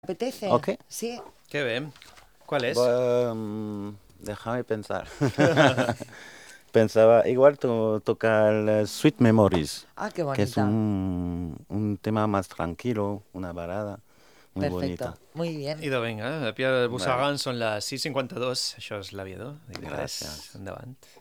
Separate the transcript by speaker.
Speaker 1: ¿Apetece?
Speaker 2: Ok.
Speaker 1: Sí.
Speaker 3: Que bé. ¿Cuál es?
Speaker 2: Déjame pensar. Pensaba, igual tocar Sweet Memories,
Speaker 1: Ah, qué
Speaker 2: que es
Speaker 1: bonita.
Speaker 2: un tema más tranquilo, una balada muy bonita.
Speaker 1: Perfecto. Muy bien.
Speaker 3: Idò, vinga, a Pierre
Speaker 2: Vale,
Speaker 3: Bussagan són les 6:52, això és l'Aviador, d'IV3,
Speaker 2: gracias.
Speaker 3: endavant.